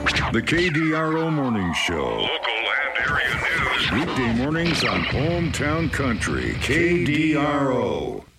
The KDRO Morning Show. Local and area news. Weekday mornings on Hometown Country. KDRO.